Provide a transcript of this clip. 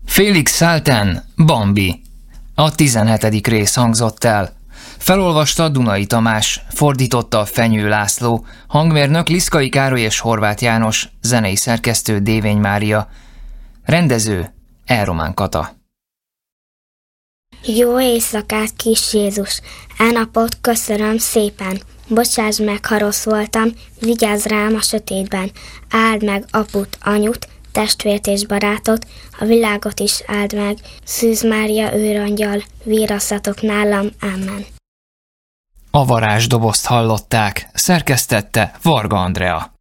Félix Salten, Bambi. A 17. rész hangzott el. Felolvasta Dunai Tamás, fordította Fenyő László, hangmérnök Liszkai Károly és Horváth János, zenei szerkesztő Dévény Mária, rendező Elromán Kata. Jó éjszakát, kis Jézus! Elnapot köszönöm szépen. Bocsáss meg, ha rossz voltam, vigyázz rám a sötétben. Áld meg aput, anyut, testvért és barátot, a világot is áld meg. Szűz Mária őrangyal, vírasszatok nálam, amen. A varázsdobozt hallották, szerkesztette Varga Andrea.